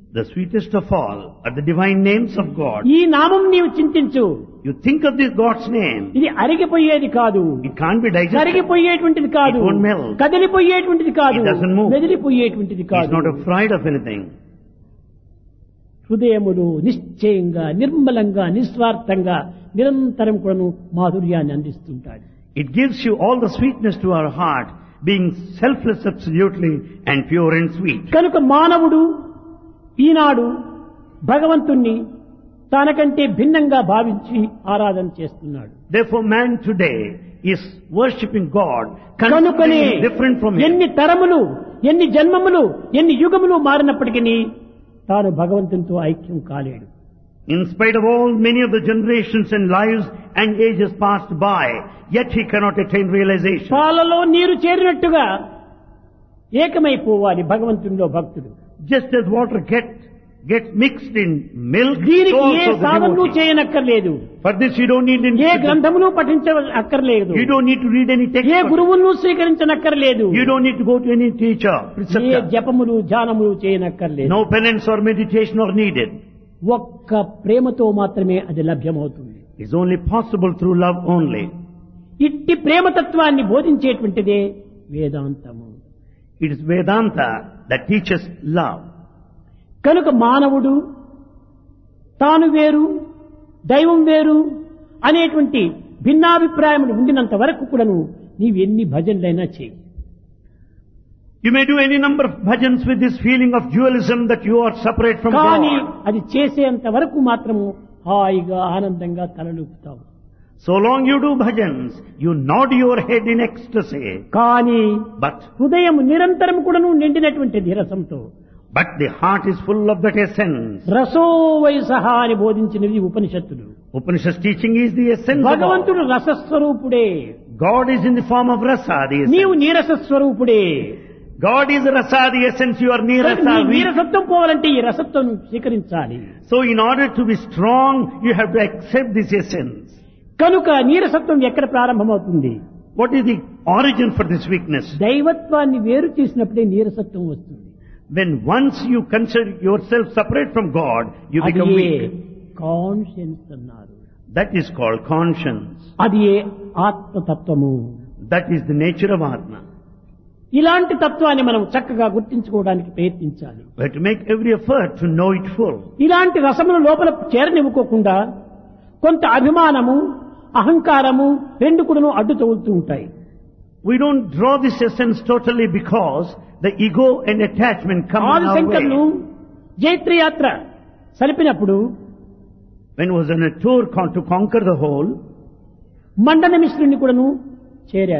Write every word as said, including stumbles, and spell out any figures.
The sweetest of all are the divine names of God. ఈ నామం నీవు చింతించు. You think of this God's name. ఇది అరిగిపోయేది కాదు, It can't be digested. కరిగిపోయేటువంటిది కాదు, It won't melt. కదిలిపోయేటువంటిది కాదు, It doesn't move. మెదిలిపోయేటువంటిది He's కాదు. not afraid of anything. హృదయములు నిశ్చయంగా నిర్మలంగా నిస్వార్థంగా నిరంతరం కూడాను మాధుర్యాన్ని అందిస్తుంటాడు. It gives you all the sweetness to our heart, being selfless absolutely and pure and sweet. కనుక మానవుడు ఈనాడు భగవంతుణ్ణి తనకంటే భిన్నంగా భావించి ఆరాధన చేస్తున్నాడు. Therefore man today is worshipping God, కనుకనే considering different from him. ఎన్ని తరములు ఎన్ని జన్మములు ఎన్ని యుగములు మారినప్పటికీ తాను భగవంతునితో ఐక్యం కాలేడు. In spite of all many of the generations and lives and ages passed by, yet he cannot attain realization. పాలలో నీరు చేరినట్టుగా ఏకమైపోవాలి భగవంతునిలో భక్తుడు. Just as water gets gets mixed in milk, so దీనికి ఏ also the సాధనలు devotee. చేయనక్కర్లేదు, For this you don't need any ఏ గ్రంథమును పఠించక్కర్లేదు, you don't need to read any text. ఏ గురువును స్వీకరించనక్కర్లేదు, You don't need to go to any teacher, A preceptor. జపములు ధ్యానములు చేయనక్కర్లేదు. No penance or meditation are needed. ఒక్క ప్రేమతో మాత్రమే అది లభ్యమవుతుంది. It's only possible through love only. ఇట్టి ప్రేమతత్వాన్ని బోధించేటువంటిదే వేదాంతము. It is Vedanta that teaches love. కనుక మానవుడు తాను వేరు దైవం వేరు అనేటువంటి భిన్నాభిప్రాయములు ఉండినంత వరకు కూడాను నీవు ఎన్ని భజనలైనా చేయి. You may do any number of bhajans with this feeling of dualism that you are separate from కానీ God. అది చేసేంత వరకు మాత్రము హాయిగా ఆనందంగా తలలుపుతావు. So long you do bhajans, you nod your head in ecstasy. కానీ But, హృదయం నిరంతరం కూడాను నిండినటువంటిది రసంతో. but the heart is full of that essence. రసో why సహా అని బోధించినది ఉపనిషత్తులు. Upanishad's teaching is the essence of all. భగవంతుడు రసస్వరూపుడే, God is in the form of rasa, the నీవు essence. నీరసస్వరూపుడే. God is rasa, the essence, you are నీ nirasa. We- నీరసత్వం పోవాలంటే ఈ రసత్వం స్వీకరించాలి. So in order to be strong, you have to accept this essence. కనుక నీరసత్వం ఎక్కడ ప్రారంభమవుతుంది? What is the origin for this weakness? దైవత్వాన్ని వేరు చేసినప్పుడే నీరసత్వం వస్తుంది. When once you consider yourself separate from God, you అది become ఏ weak. కాన్షియన్స్ అన్నారు. That is called conscience. అది ఏ ఆత్మతత్వము. That is the nature of Atma. ఇలాంటి తత్వాన్ని మనం చక్కగా గుర్తించుకోవడానికి ప్రయత్నించాలి. We have to make every effort to know it full. ఇలాంటి రసముల లోపల చేరనివ్వకోకుండా కొంత అభిమానము అహంకారము రెండు కూడాను అడ్డు తగులుతూ ఉంటాయి. We don't draw this essence totally because the ego and attachment come in our ఆదిశంకరులు way. జైత్రయాత్ర సలిపినప్పుడు When he was on a tour con- to conquer the whole, మండన మిశ్రుని కూడాను చేరారు.